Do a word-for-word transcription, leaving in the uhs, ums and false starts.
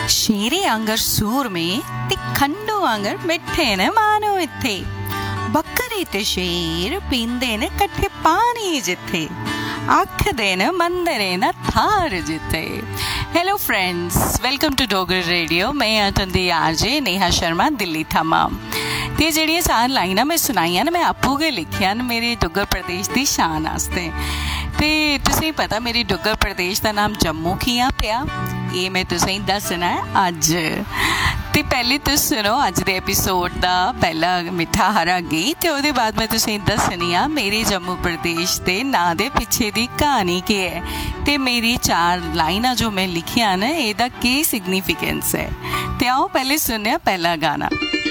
शेरे आंगर सूर में ते खंडू आंगर मिठे ने मानो इत्थे बकरी ते शेर पींदे ने कट्ठे पानी जिथे आखदे ने मंदरे न थार जिथे। Hello friends, welcome to Dogri radio. मैं हाँ तुंदी आरजे नेहा शर्मा दिल्ली थमा। ते जेहड़ियां चार लाइनां मैं सुनाइयां न मैं आपू गै लिखियां न मेरे डुग्गर प्रदेश की शान आस्ते। ते तुसें पता मेरे डुग्गर प्रदेश का नाम जम्मू कियां पिया, ये मैं तुसें दसना है अज। ते पहले तुस सुनो अज दे एपीसोड का पहला मिठा हरा गीत, ते ओहदे बाद मैं तुसें दसनी आ मेरे जम्मू प्रदेश के नां दे पिछे दी कहानी की है, ते मेरी चार लाइनां जो मैं लिखियां न एदा की सिग्निफिकेंस है। ते आओ पहले सुनने पहला गाना।